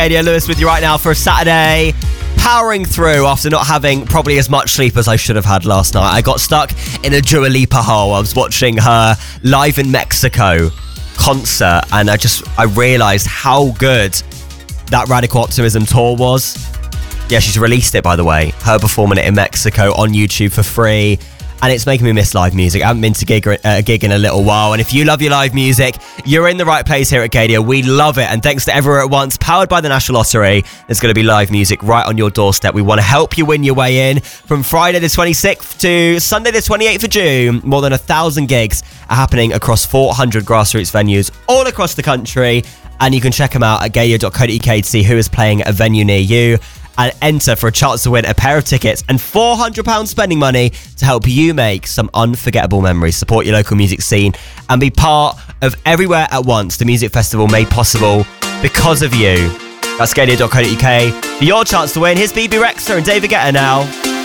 Radio Lewis with you right now for a Saturday. Powering through after not having probably as much sleep as I should have had last night. I got stuck in a Dua Lipa hole. I was watching her live in Mexico concert and I realised how good that Radical Optimism tour was. Yeah, she's released it, by the way. Her performing it in Mexico on YouTube for free. And it's making me miss live music. I haven't been to a gig in a little while. And if you love your live music, you're in the right place here at Gadio. We love it. And thanks to Everywhere at Once, powered by the National Lottery, there's going to be live music right on your doorstep. We want to help you win your way in. From Friday the 26th to Sunday the 28th of June, more than 1,000 gigs are happening across 400 grassroots venues all across the country. And you can check them out at gadio.co.uk to see who is playing at a venue near you. And enter for a chance to win a pair of tickets and £400 spending money to help you make some unforgettable memories. Support your local music scene and be part of Everywhere at Once, the music festival made possible because of you. That's gadio.co.uk for your chance to win. Here's BB Rexha and David Guetta now.